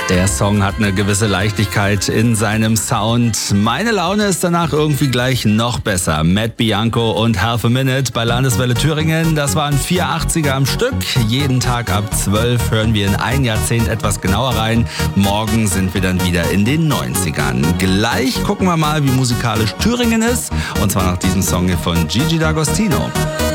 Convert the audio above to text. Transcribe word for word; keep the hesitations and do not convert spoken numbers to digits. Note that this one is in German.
Der Song hat eine gewisse Leichtigkeit in seinem Sound. Meine Laune ist danach irgendwie gleich noch besser. Matt Bianco und Half a Minute bei Landeswelle Thüringen. Das waren vier achtziger am Stück. Jeden Tag ab zwölf hören wir in ein Jahrzehnt etwas genauer rein. Morgen sind wir dann wieder in den neunzigern. Gleich gucken wir mal, wie musikalisch Thüringen ist. Und zwar nach diesem Song hier von Gigi D'Agostino.